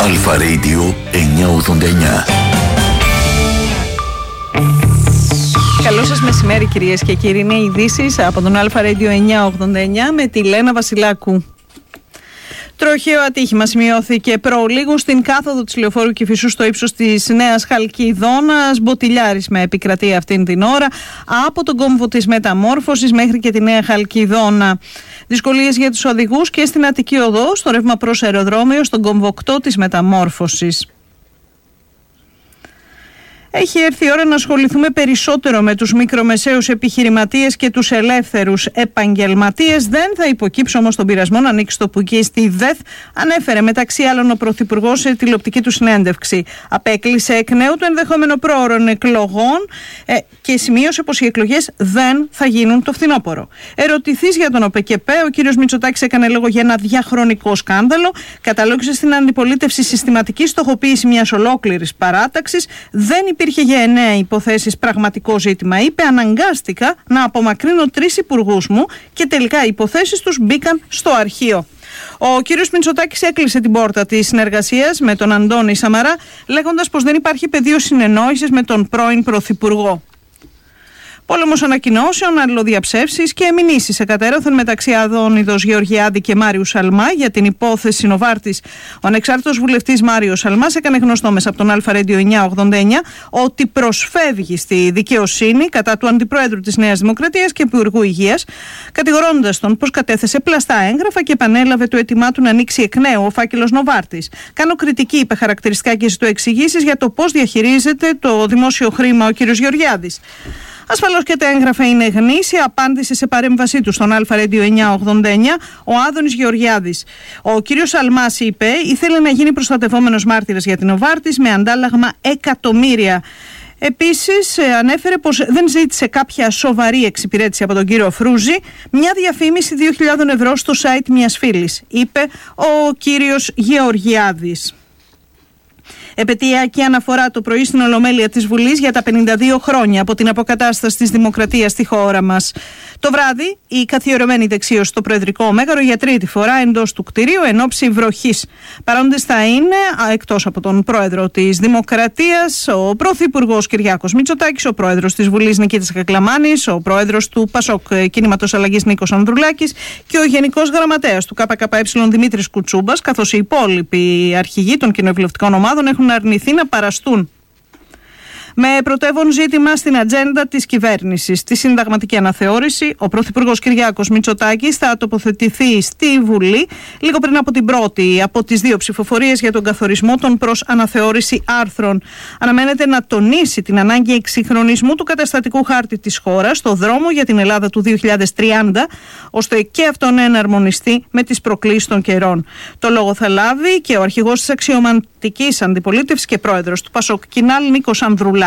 Αλφα Radio 989. Καλό σας μεσημέρι κυρίες και κύριοι. Είναι ειδήσεις από τον Αλφα Radio 989 με τη Λένα Βασιλάκου. Τροχαίο ατύχημα σημειώθηκε προλίγου στην κάθοδο της λεωφόρου Κηφισού στο ύψος της Νέας Χαλκιδόνας. Μποτιλιάρισμα επικρατεί αυτήν την ώρα από τον κόμβο της Μεταμόρφωσης μέχρι και τη Νέα Χαλκιδόνα. Δυσκολίες για τους οδηγούς και στην Αττική Οδό, στο ρεύμα προς αεροδρόμιο, στον κόμβο 8 της Μεταμόρφωσης. Έχει έρθει η ώρα να ασχοληθούμε περισσότερο με τους μικρομεσαίους επιχειρηματίες και τους ελεύθερους επαγγελματίες. Δεν θα υποκύψω όμως τον πειρασμό να ανοίξει το πουκί στη ΔΕΘ, ανέφερε μεταξύ άλλων ο Πρωθυπουργός σε τηλεοπτική του συνέντευξη. Απέκλεισε εκ νέου το ενδεχόμενο πρόωρων εκλογών και σημείωσε πως οι εκλογές δεν θα γίνουν το φθινόπωρο. Ερωτηθείς για τον ΟΠΕΚΕΠΕ, ο κύριος Μητσοτάκης έκανε λόγο για ένα διαχρονικό σκάνδαλο, καταλόγησε στην αντιπολίτευση συστηματική στοχοποίηση μιας ολόκληρης παράταξης. Δεν υπήρχε για 9 υποθέσεις πραγματικό ζήτημα, είπε. Αναγκάστηκα να απομακρύνω 3 υπουργούς μου και τελικά οι υποθέσεις τους μπήκαν στο αρχείο. Ο κύριος Μητσοτάκης έκλεισε την πόρτα της συνεργασίας με τον Αντώνη Σαμαρά, λέγοντας πως δεν υπάρχει πεδίο συνεννόησης με τον πρώην Πρωθυπουργό. Πόλεμος ανακοινώσεων, αλληλοδιαψεύσεις και μηνύσεις εκατέρωθεν μεταξύ Αδόνιδος Γεωργιάδη και Μάριου Σαλμά για την υπόθεση Νοβάρτης. Ο ανεξάρτητος βουλευτής Μάριος Σαλμάς έκανε γνωστό μέσα από τον Αλφα Radio 989 ότι προσφεύγει στη δικαιοσύνη κατά του Αντιπρόεδρου της Νέας Δημοκρατίας και Υπουργού Υγείας, κατηγορώντας τον πως κατέθεσε πλαστά έγγραφα και επανέλαβε το αίτημά του να ανοίξει εκ νέου ο φάκελος Νοβάρτης. Κάνω κριτική, είπε χαρακτηριστικά, και ζητώ εξηγήσεις για το πώς διαχειρίζεται το δημόσιο χρήμα ο κ. Γεωργιάδης. Ασφαλώς και τα έγγραφα είναι γνήσια, απάντησε σε παρέμβασή του στον Αλφα Radio 989 ο Άδωνης Γεωργιάδης. Ο κύριος Σαλμάς, είπε, ήθελε να γίνει προστατευόμενος μάρτυρας για την Νοβάρτης με αντάλλαγμα εκατομμύρια. Επίσης ανέφερε πως δεν ζήτησε κάποια σοβαρή εξυπηρέτηση από τον κύριο Φρούζη, μια διαφήμιση 2.000 ευρώ στο site μιας φίλης, είπε ο κύριος Γεωργιάδης. Επαιτειακή αναφορά το πρωί στην Ολομέλεια της Βουλής για τα 52 χρόνια από την αποκατάσταση της δημοκρατίας στη χώρα μας. Το βράδυ, η καθιερωμένη δεξίωση στο Προεδρικό Μέγαρο για τρίτη φορά εντός του κτηρίου εν ώψη βροχής. Παρόντες θα είναι, εκτός από τον Πρόεδρο της Δημοκρατίας, ο Πρωθυπουργός Κυριάκος Μητσοτάκης, ο Πρόεδρος της Βουλής Νικήτας Κακλαμάνης, ο Πρόεδρος του ΠΑΣΟΚ Κίνηματος Αλλαγής Νίκος Ανδρουλάκης και ο Γενικός Γραμματέας του ΚΚΕ Δημήτρης Κουτσούμπας, καθώς οι υπόλοιποι αρχηγοί των κοινοβουλευτικών ομάδων έχουν αρνηθεί να παραστούν. Με πρωτεύον ζήτημα στην ατζέντα της κυβέρνησης τη συνταγματική αναθεώρηση, ο Πρωθυπουργός Κυριάκος Μητσοτάκης θα τοποθετηθεί στη Βουλή λίγο πριν από την πρώτη από τις 2 ψηφοφορίες για τον καθορισμό των προς αναθεώρηση άρθρων. Αναμένεται να τονίσει την ανάγκη εξυγχρονισμού του καταστατικού χάρτη της χώρας στο δρόμο για την Ελλάδα του 2030, ώστε και αυτό να εναρμονιστεί με τις προκλήσεις των καιρών. Το λόγο θα λάβει και ο αρχηγός της αξιωματικής αντιπολίτευσης και πρόεδρος του ΠΑΣΟΚ Κινάλ Νίκος Ανδρουλάκης.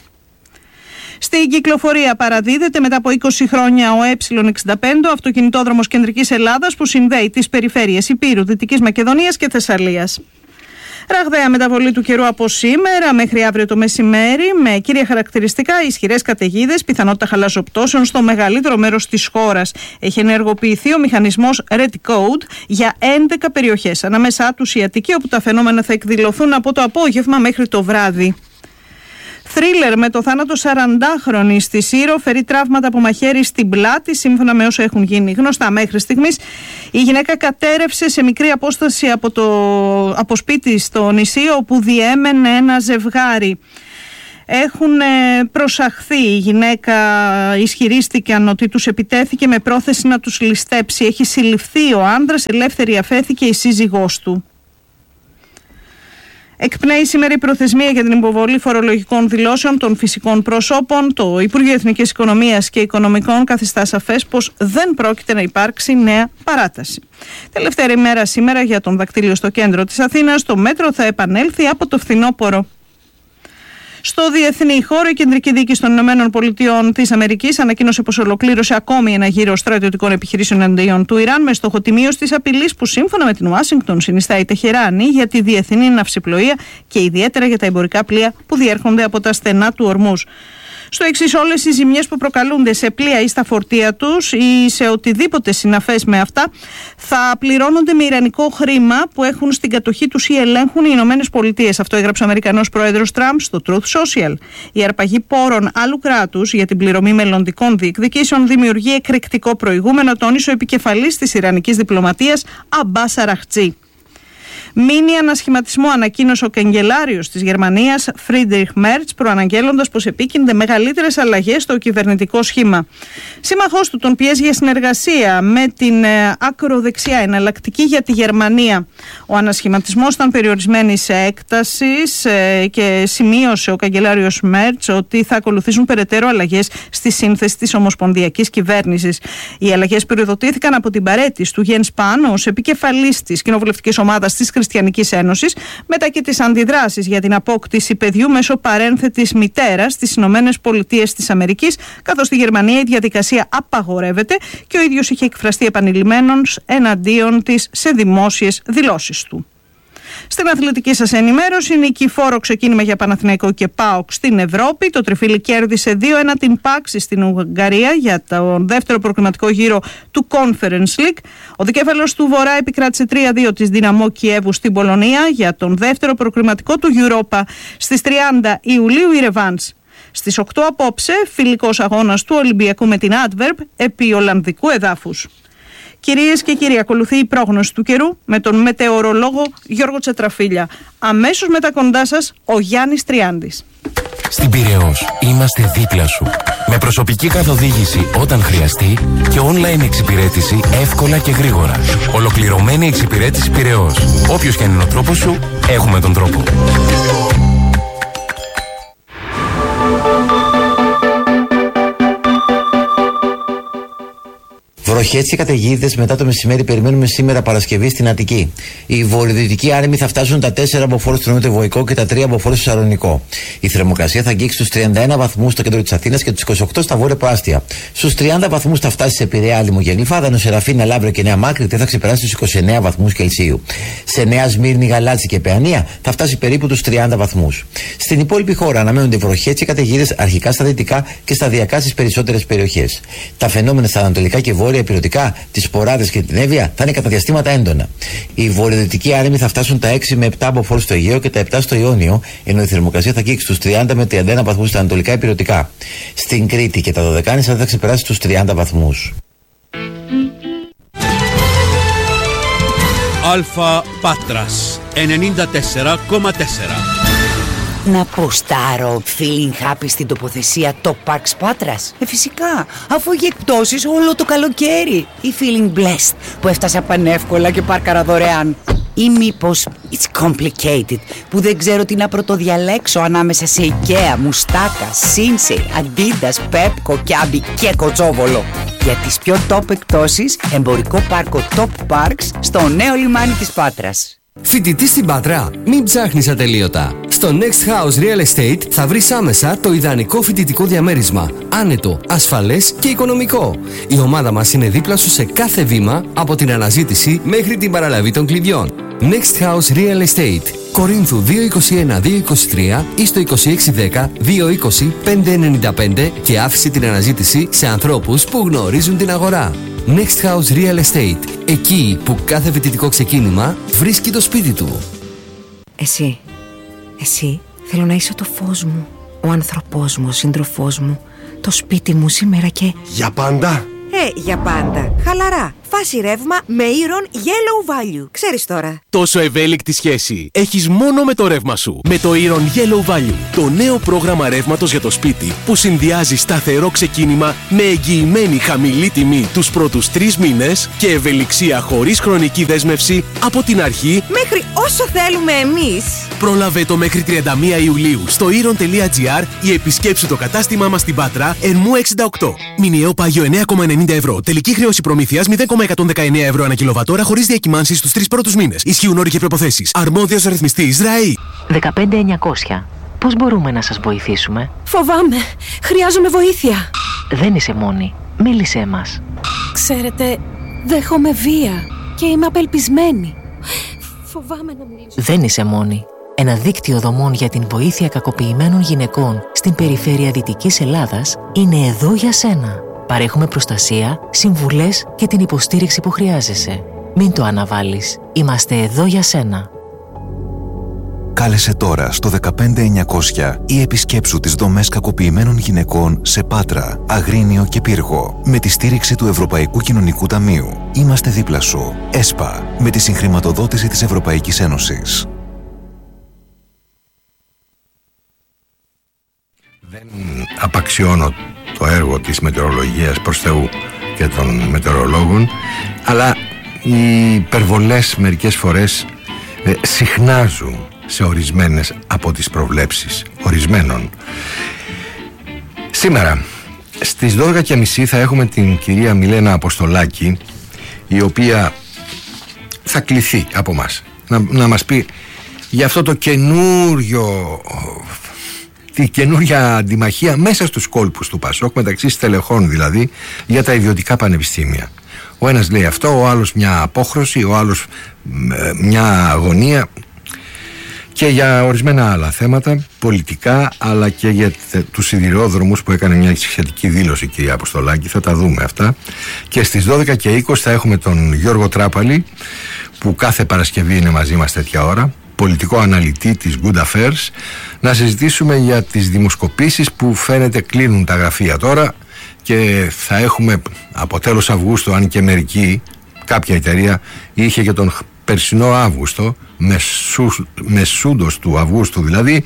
Στην κυκλοφορία παραδίδεται μετά από 20 χρόνια ο Ε65, ο αυτοκινητόδρομος κεντρικής Ελλάδας που συνδέει τις περιφέρειες Ηπείρου, Δυτικής Μακεδονίας και Θεσσαλίας. Ραγδαία μεταβολή του καιρού από σήμερα μέχρι αύριο το μεσημέρι, με κύρια χαρακτηριστικά ισχυρές καταιγίδες, πιθανότητα χαλαζοπτώσεων στο μεγαλύτερο μέρος της χώρας. Έχει ενεργοποιηθεί ο μηχανισμός Red Code για 11 περιοχές, ανάμεσά τους η Αττική, όπου τα φαινόμενα θα εκδηλωθούν από το απόγευμα μέχρι το βράδυ. Θρίλερ με το θάνατο 40χρονη στη Σύρο, φέρει τραύματα από μαχαίρι στην πλάτη, σύμφωνα με όσα έχουν γίνει γνωστά μέχρι στιγμής. Η γυναίκα κατέρευσε σε μικρή απόσταση από σπίτι στο νησί, όπου διέμενε ένα ζευγάρι. Έχουν προσαχθεί. Η γυναίκα ισχυρίστηκαν ότι τους επιτέθηκε με πρόθεση να τους ληστέψει. Έχει συλληφθεί ο άνδρας, ελεύθερη αφέθηκε η σύζυγός του. Εκπνέει σήμερα η προθεσμία για την υποβολή φορολογικών δηλώσεων των φυσικών προσώπων. Το Υπουργείο Εθνικής Οικονομίας και Οικονομικών καθιστά σαφές πως δεν πρόκειται να υπάρξει νέα παράταση. Τελευταία ημέρα σήμερα για τον δακτύλιο στο κέντρο της Αθήνας. Το μέτρο θα επανέλθει από το φθινόπωρο. Στο διεθνή χώρο, η Κεντρική Διοίκηση των ΗΠΑ ανακοίνωσε πως ολοκλήρωσε ακόμη ένα γύρο στρατιωτικών επιχειρήσεων εναντίον του Ιράν με στόχο τη μείωση της απειλής που σύμφωνα με την Ουάσιγκτον συνιστά η Τεχεράνη για τη διεθνή ναυσιπλοεία και ιδιαίτερα για τα εμπορικά πλοία που διέρχονται από τα στενά του Ορμούζ. Στο εξής, όλες οι ζημιές που προκαλούνται σε πλοία ή στα φορτία τους ή σε οτιδήποτε συναφές με αυτά θα πληρώνονται με ιρανικό χρήμα που έχουν στην κατοχή τους ή ελέγχουν οι Ηνωμένες Πολιτείες. Αυτό έγραψε ο Αμερικανός πρόεδρος Τραμπ στο Truth Social. Η αρπαγή πόρων άλλου κράτους για την πληρωμή μελλοντικών διεκδικήσεων δημιουργεί εκρηκτικό προηγούμενο, τόνισε ο επικεφαλής της Ιρανικής διπλωματίας Αμπάς Αραχτζή. Μίνι ανασχηματισμό ανακοίνωσε ο καγκελάριος της Γερμανίας Φρίντριχ Μέρτς, προαναγγέλλοντας πως επίκυνται μεγαλύτερες αλλαγές στο κυβερνητικό σχήμα. Σύμμαχός του τον πιέζει για συνεργασία με την ακροδεξιά εναλλακτική για τη Γερμανία. Ο ανασχηματισμός ήταν περιορισμένης έκτασης και σημείωσε ο καγκελάριος Μέρτς ότι θα ακολουθήσουν περαιτέρω αλλαγές στη σύνθεση της ομοσπονδιακής κυβέρνησης. Οι αλλαγές περιοδοτήθηκαν από την παραίτηση του Γιεν Σπάν ως επικεφαλής της κοινοβουλευτικής ομάδας της Χριστιανικής Ένωσης, μετά και τις αντιδράσεις για την απόκτηση παιδιού μέσω παρένθετης μητέρας στις Ηνωμένες Πολιτείες της Αμερικής, καθώς στη Γερμανία η διαδικασία απαγορεύεται και ο ίδιος είχε εκφραστεί επανειλημμένος εναντίον της σε δημόσιες δηλώσεις του. Στην αθλητική σας ενημέρωση, νικηφόρο ξεκίνημα για Παναθηναϊκό και ΠΑΟΚ στην Ευρώπη. Το τριφύλι κέρδισε 2-1 την Πάξη στην Ουγγαρία για τον δεύτερο προκριματικό γύρο του Conference League. Ο δικέφαλος του Βορρά επικράτησε 3-2 της Δυναμό Κιέβου στην Πολωνία για τον δεύτερο προκριματικό του Europa. Στις 30 Ιουλίου η ρεβάνς. Στις 8 απόψε, φιλικός αγώνας του Ολυμπιακού με την Adverb επί Ολλανδικού εδάφους. Κυρίες και κύριοι, ακολουθεί η πρόγνωση του καιρού με τον μετεωρολόγο Γιώργο Τσετραφίλια. Αμέσως μετά κοντά σας ο Γιάννης Τριάντης. Στην Πειραιώς είμαστε δίπλα σου. Με προσωπική καθοδήγηση όταν χρειαστεί και online εξυπηρέτηση εύκολα και γρήγορα. Ολοκληρωμένη εξυπηρέτηση Πειραιώς. Όποιος και αν είναι ο τρόπος σου, έχουμε τον τρόπο. Βροχές και καταιγίδες μετά το μεσημέρι περιμένουμε σήμερα Παρασκευή στην Αττική. Οι βορειοδυτικοί άρεμοι θα φτάσουν τα 4 αποφόρους στο νοτιοβοϊκό και τα 3 αποφόρους στο Σαλονικό. Η θερμοκρασία θα αγγίξει τους 31 βαθμούς στο κέντρο της Αθήνας και τους 28 στα βόρεια προάστια. Στους 30 βαθμούς θα φτάσει σε Πειραιά, Άλυμο και Γλυφάδα, ενώ Σεραφίνα, Λάμπρο και Νέα Μάκρη θα ξεπεράσει τους 29 βαθμούς Κελσίου. Σε Νέα Σμύρνη, Γαλάτσι και Παιανία θα φτάσει περίπου τους 30 βαθμούς. Στην υπόλοιπη χώρα αναμένονται βροχές και καταιγίδες αρχικά στα δυτικά και σταδιακά στις περισσότερες περιοχές. Τα φαινόμενα στα ανατολικά και βόρεια υπηρετικά, τις Σποράδες και την Εύβοια θα είναι κατά διαστήματα έντονα. Οι βορειοδυτικοί άρεμοι θα φτάσουν τα 6 με 7 αποφόρους στο Αιγαίο και τα 7 στο Ιόνιο, ενώ η θερμοκρασία θα αγγίξει τους 30 με 31 βαθμούς στα ανατολικά υπηρετικά. Στην Κρήτη και τα Δωδεκάνησα θα ξεπεράσει τους 30 βαθμούς. Αλφα Πάτρας 94,4. Να ποστάρω feeling happy στην τοποθεσία Top Parks Πάτρας. Φυσικά, αφού έχει εκπτώσεις όλο το καλοκαίρι. Ή feeling blessed που έφτασα πανεύκολα και πάρκαρα δωρεάν. Ή μήπως it's complicated που δεν ξέρω τι να πρωτοδιαλέξω ανάμεσα σε IKEA, Μουστάκα, Σίνσεϊ, Αντίντας, Πέπκο, Κιάμπι και Κοτσόβολο. Για τις πιο top εκπτώσεις, εμπορικό πάρκο Top Parks στο νέο λιμάνι της Πάτρας. Φοιτητή στην Πάτρα, μην ψάχνεις ατελείωτα. Στο Next House Real Estate θα βρεις άμεσα το ιδανικό φοιτητικό διαμέρισμα. Άνετο, ασφαλές και οικονομικό. Η ομάδα μας είναι δίπλα σου σε κάθε βήμα, από την αναζήτηση μέχρι την παραλαβή των κλειδιών. Next House Real Estate. Κορίνθου 221-223 ή στο 2610-220-595 και άφησε την αναζήτηση σε ανθρώπους που γνωρίζουν την αγορά. Next House Real Estate. Εκεί που κάθε φοιτητικό ξεκίνημα βρίσκει το σπίτι του. Εσύ θέλω να είσαι το φως μου, ο άνθρωπός μου, ο σύντροφός μου, το σπίτι μου σήμερα και... Για πάντα! Για πάντα. Χαλαρά. Φάση ρεύμα με Iron Yellow Value. Ξέρεις τώρα. Τόσο ευέλικτη σχέση έχεις μόνο με το ρεύμα σου. Με το Iron Yellow Value, το νέο πρόγραμμα ρεύματος για το σπίτι που συνδυάζει σταθερό ξεκίνημα με εγγυημένη χαμηλή τιμή τους πρώτους 3 μήνες και ευελιξία χωρίς χρονική δέσμευση από την αρχή μέχρι όσο θέλουμε εμείς. Πρόλαβε το μέχρι 31 Ιουλίου στο iron.gr ή επισκέψου το κατάστημά μας στην Πάτρα Ερμού 68. Μηνιαίο πάγιο 9,90 ευρώ. Τελική χρέωση προμήθειας 0,119 ευρώ ανά κιλοβατόρα χωρίς διακυμάνσεις στους 3 πρώτους μήνες. Ισχύουν όροι και προϋποθέσεις. Αρμόδιος ρυθμιστής ΡΑΗ. 15900. Πώς μπορούμε να σας βοηθήσουμε? Φοβάμαι. Χρειάζομαι βοήθεια. Δεν είσαι μόνη. Μίλησέ μας. Ξέρετε, δέχομαι βία και είμαι απελπισμένη. Φοβάμαι να μιλήσω. Δεν είσαι μόνη. ένα δίκτυο δομών για την βοήθεια κακοποιημένων γυναικών στην περιφέρεια Δυτικής Ελλάδας, είναι εδώ για σένα. Παρέχουμε προστασία, συμβουλές και την υποστήριξη που χρειάζεσαι. Μην το αναβάλεις. Είμαστε εδώ για σένα. Κάλεσε τώρα στο 15900 ή επισκέψου τις δομές κακοποιημένων γυναικών σε Πάτρα, Αγρίνιο και Πύργο με τη στήριξη του Ευρωπαϊκού Κοινωνικού Ταμείου. Είμαστε δίπλα σου. ΕΣΠΑ, με τη συγχρηματοδότηση της Ευρωπαϊκής Ένωσης. Δεν απαξιώνω το έργο της μετεωρολογίας, προς Θεού, και των μετεωρολόγων, αλλά οι υπερβολές μερικές φορές συχνάζουν σε ορισμένες από τις προβλέψεις ορισμένων. Σήμερα στις 12:30 θα έχουμε την κυρία Μιλένα Αποστολάκη, η οποία θα κληθεί από μας να μας πει για αυτό το τη καινούρια αντιμαχία μέσα στους κόλπους του Πασόκ, μεταξύ στελεχών δηλαδή, για τα ιδιωτικά πανεπιστήμια. Ο ένας λέει αυτό, ο άλλος μια απόχρωση, ο άλλος μια αγωνία, και για ορισμένα άλλα θέματα πολιτικά, αλλά και για τους σιδηρόδρομους που έκανε μια σχετική δήλωση η κυρία Αποστολάκη. Θα τα δούμε αυτά. Και στις 12:20 θα έχουμε τον Γιώργο Τράπαλη, που κάθε Παρασκευή είναι μαζί μας τέτοια ώρα, πολιτικό αναλυτή της Good Affairs, να συζητήσουμε για τις δημοσκοπήσεις που φαίνεται κλείνουν τα γραφεία τώρα, και θα έχουμε από τέλος Αυγούστου, αν και μερική, κάποια εταιρεία είχε και τον περσινό Αύγουστο, μεσούντος του Αυγούστου δηλαδή,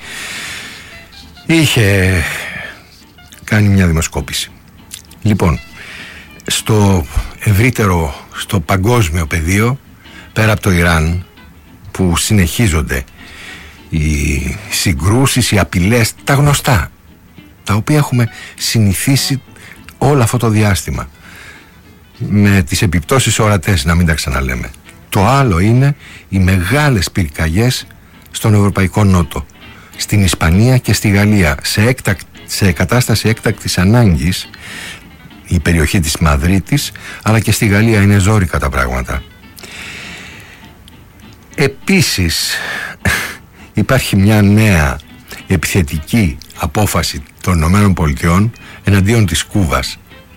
είχε κάνει μια δημοσκόπηση. Λοιπόν, στο ευρύτερο, στο παγκόσμιο πεδίο, πέρα από το Ιράν, που συνεχίζονται οι συγκρούσεις, οι απειλές, τα γνωστά, τα οποία έχουμε συνηθίσει όλο αυτό το διάστημα, με τις επιπτώσεις ορατές, να μην τα ξαναλέμε. Το άλλο είναι οι μεγάλες πυρκαγιές στον Ευρωπαϊκό Νότο, στην Ισπανία και στη Γαλλία, σε κατάσταση έκτακτης ανάγκης, η περιοχή της Μαδρίτης, αλλά και στη Γαλλία είναι ζόρικα τα πράγματα. Επίσης υπάρχει μια νέα επιθετική απόφαση των ΗΠΑ εναντίον της Κούβας,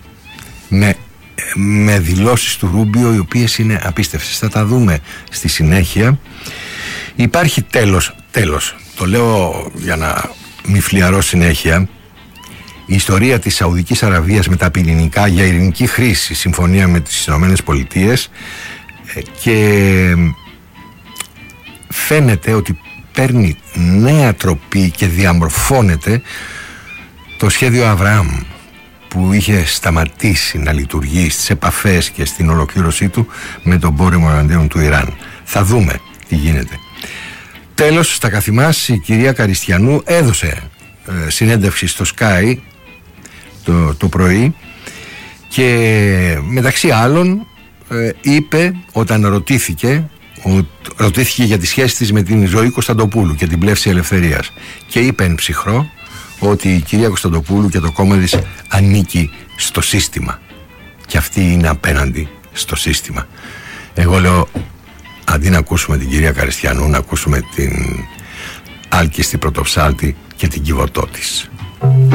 με δηλώσεις του Ρούμπιο, οι οποίες είναι απίστευτες. Θα τα δούμε στη συνέχεια. Υπάρχει τέλος, το λέω για να μη φλιαρώ συνέχεια, η ιστορία της Σαουδικής Αραβίας με τα πυρηνικά για ειρηνική χρήση, συμφωνία με τις Ηνωμένες Πολιτείες, και φαίνεται ότι παίρνει νέα τροπή και διαμορφώνεται το σχέδιο Αβραάμ, που είχε σταματήσει να λειτουργεί στις επαφές και στην ολοκλήρωσή του με τον πόλεμο εναντίον του Ιράν. Θα δούμε τι γίνεται. Τέλος, στα καθημάς, η κυρία Καριστιανού έδωσε συνέντευξη στο Sky το πρωί, και μεταξύ άλλων είπε, όταν ρωτήθηκε για τη σχέση της με την Ζωή Κωνσταντοπούλου και την Πλεύση Ελευθερίας, και είπε εν ψυχρό ότι η κυρία Κωνσταντοπούλου και το κόμμα της ανήκει στο σύστημα και αυτή είναι απέναντι στο σύστημα. Εγώ λέω, αντί να ακούσουμε την κυρία Καριστιανού, να ακούσουμε την άλκιστη πρωτοψάλτη και την κυβωτό της.